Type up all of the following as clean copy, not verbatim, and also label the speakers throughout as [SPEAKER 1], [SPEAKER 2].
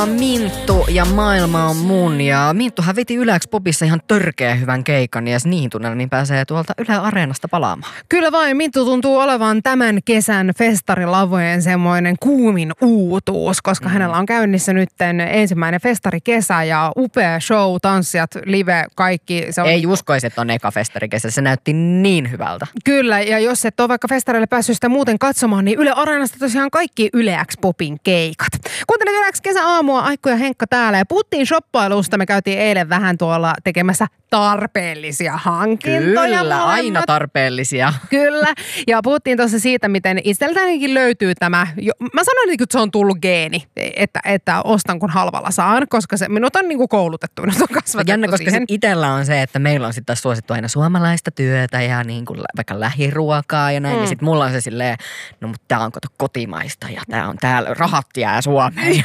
[SPEAKER 1] Minttu ja maailma on mun ja Minttuhan veti Yle X Popissa ihan törkeä hyvän keikan ja niihin tunnelmiin pääsee tuolta Yle Areenasta palaamaan.
[SPEAKER 2] Kyllä vain, Minttu tuntuu olevan tämän kesän festarilavojen semmoinen kuumin uutuus, koska hänellä on käynnissä nyt ensimmäinen festarikesä ja upea show, tanssijat, live, kaikki. Se on...
[SPEAKER 1] Ei uskoisi, että on eka festarikesä, se näytti niin hyvältä.
[SPEAKER 2] Kyllä, ja jos et ole vaikka festarille päässyt sitä muuten katsomaan, niin Yle Areenasta tosiaan kaikki Yle X Popin keikat. Kuuntelit Yle X kesäaamua, Aikku ja Henkka täällä ja puhuttiin shoppailusta. Me käytiin eilen vähän tuolla tekemässä tarpeellisia hankintoja.
[SPEAKER 1] Kyllä, aina tarpeellisia.
[SPEAKER 2] Kyllä, ja puhuttiin tuossa siitä, miten itseltänikin löytyy tämä, mä sanoin, että se on tullut geeni, että ostan kun halvalla saan, koska se minut on niinku koulutettu, minut on kasvatettu
[SPEAKER 1] jännä, koska
[SPEAKER 2] siihen.
[SPEAKER 1] Itsellä on se, että meillä on sitten suosittu aina suomalaista työtä ja niin kuin vaikka lähiruokaa ja näin, niin sitten mulla on se silleen, no mutta tää on kotimaista ja tää on täällä, rahat jää Suomeen.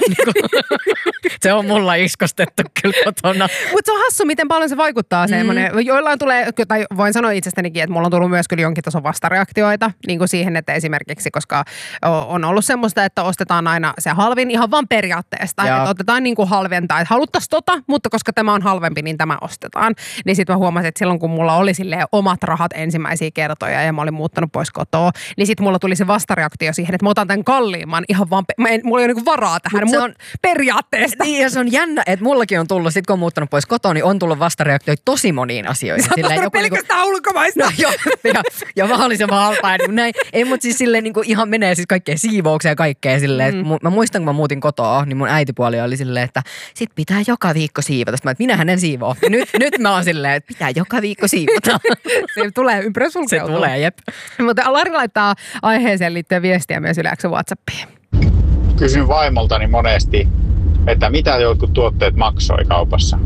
[SPEAKER 1] Se on mulla iskostettu kyllä kotona.
[SPEAKER 2] Mutta se on hassu, miten paljon se vaikuttaa semmoinen. Joillain tulee, tai voin sanoa itsestänikin, että mulla on tullut myös kyllä jonkin tason vastareaktioita niin kuin siihen, että esimerkiksi, koska on ollut semmoista, että ostetaan aina se halvin ihan vaan periaatteesta. Että otetaan niin kuin halventaa, että haluttaisiin mutta koska tämä on halvempi, niin tämä ostetaan. Niin sitten mä huomasin, että silloin kun mulla oli silleen omat rahat ensimmäisiä kertoja ja mä olin muuttanut pois kotoa, niin sitten mulla tuli se vastareaktio siihen, että mä otan tämän kalliimman ihan vaan, mulla ei ole niin kuin varaa tähän, mutta periaatteesta.
[SPEAKER 1] Niin ja se on jännä, että mullakin on tullut, sit kun on muuttanut pois kotoa, niin on tullut vastareaktioita tosi moniin asioihin.
[SPEAKER 2] Sä oot ostanut pelkästään ulkomaista.
[SPEAKER 1] No joo, ja mahdollisimman halpaa. Niin näin. Ei, mutta siis silleen niin kuin ihan menee siis kaikkea siivoukseen ja kaikkea silleen. Mä muistan, kun mä muutin kotoa, niin mun äitipuoli oli silleen, että sit pitää joka viikko siivota. Sitten mä, että minähän en siivoo. Nyt mä oon silleen, että pitää joka viikko siivota.
[SPEAKER 2] Se tulee ympärä sulkeutua.
[SPEAKER 1] Se tulee, jep.
[SPEAKER 2] Mutta Lari laittaa aiheeseen liittyen viestiä myös Yle X:n WhatsAppiin.
[SPEAKER 3] Kysyn vaimoltani monesti, että mitä jotkut tuotteet maksoi kaupassa.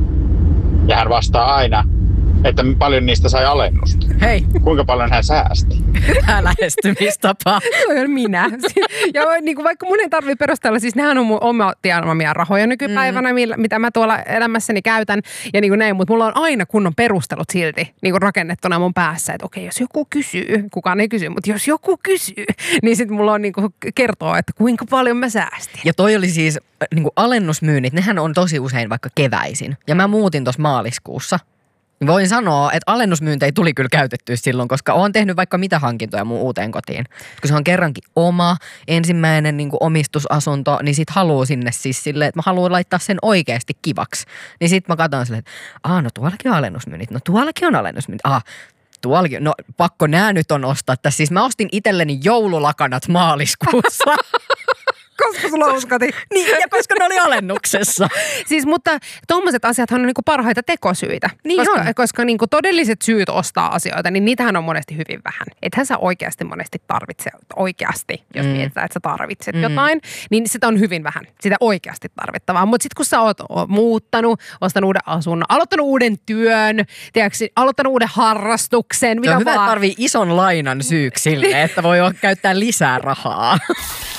[SPEAKER 3] Ja hän vastaa aina, että paljon niistä sai alennusta.
[SPEAKER 1] Hei.
[SPEAKER 3] Kuinka paljon hän säästi?
[SPEAKER 1] Hyvä lähestymistapa.
[SPEAKER 2] Se on minä. Ja niin kuin vaikka mun ei tarvitse perustella, siis nehän on mun omia rahoja nykypäivänä, mitä mä tuolla elämässäni käytän. Ja niin kuin näin, mutta mulla on aina kunnon perustelut silti niin kuin rakennettuna mun päässä, että okei, jos joku kysyy, kukaan ei kysy, mutta jos joku kysyy, niin sitten mulla on niin kuin kertoa, että kuinka paljon mä säästin.
[SPEAKER 1] Ja toi oli siis niin kuin alennusmyynnit, nehän on tosi usein vaikka keväisin. Ja mä muutin tuossa maaliskuussa. Voin sanoa, että alennusmyyntejä tuli kyllä käytettyä silloin, koska olen tehnyt vaikka mitä hankintoja mun uuteen kotiin. Kun se on kerrankin oma ensimmäinen niin kuin omistusasunto, niin sit haluaa sinne siis silleen, että mä haluan laittaa sen oikeasti kivaksi. Niin sit mä katson silleen, että no tuollakin on alennusmyynnit, no tuollakin on alennusmyynnit, tuollakin, no pakko nää nyt on ostaa tässä. Siis mä ostin itselleni joululakanat maaliskuussa.
[SPEAKER 2] Koska sulla uskoti.
[SPEAKER 1] Niin, ja koska ne oli alennuksessa.
[SPEAKER 2] Siis, mutta tommoset asiathan on niinku parhaita tekosyitä.
[SPEAKER 1] Niin
[SPEAKER 2] koska niinku todelliset syyt ostaa asioita, niin niitähän on monesti hyvin vähän. Ethän sä oikeasti monesti tarvitse, jos mietitään, että sä tarvitset jotain, niin sitä on hyvin vähän, sitä oikeasti tarvittavaa. Mutta sitten kun sä oot muuttanut, ostanut uuden asunnon, aloittanut uuden työn, tiedätkö, aloittanut uuden harrastuksen.
[SPEAKER 1] Se on hyvä, että tarvii ison lainan syyksi sille, että voi käyttää lisää rahaa.